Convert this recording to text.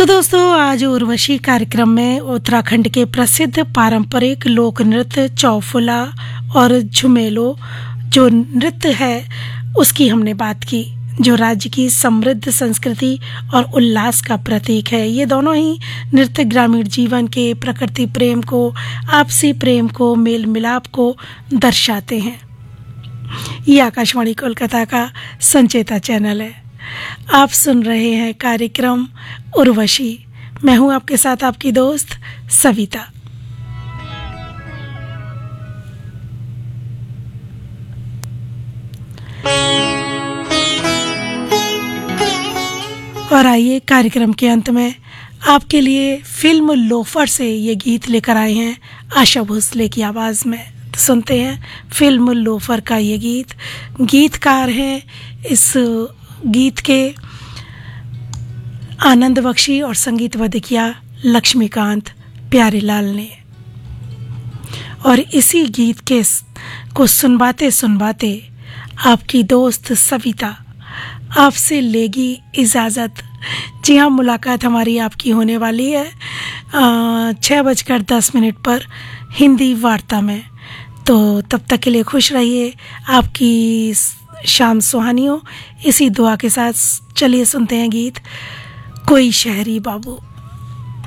तो दोस्तों, आज उर्वशी कार्यक्रम में उत्तराखंड के प्रसिद्ध पारंपरिक लोक नृत्य चौफुला और झुमेलो जो नृत्य है उसकी हमने बात की, जो राज्य की समृद्ध संस्कृति और उल्लास का प्रतीक है। ये दोनों ही नृत्य ग्रामीण जीवन के प्रकृति प्रेम को, आपसी प्रेम को, मेल मिलाप को दर्शाते हैं। ये आकाशवाणी कोलकाता का संचेता चैनल है। आप सुन रहे हैं कार्यक्रम उर्वशी। मैं हूं आपके साथ आपकी दोस्त सविता। और आइए कार्यक्रम के अंत में आपके लिए फिल्म लोफर से ये गीत लेकर आए हैं आशा भोसले की आवाज में। तो सुनते हैं फिल्म लोफर का ये गीत। गीतकार हैं इस गीत के आनंद बख्शी और संगीतबद्ध किया लक्ष्मीकांत प्यारेलाल ने। और इसी गीत को सुनवाते सुनवाते आपकी दोस्त सविता आपसे लेगी इजाज़त। जी हाँ, मुलाकात हमारी आपकी होने वाली है 6:10 पर हिंदी वार्ता में। तो तब तक के लिए खुश रहिए, आपकी शाम सुहानी हो। इसी दुआ के साथ चलिए सुनते हैं गीत कोई शहरी बाबू।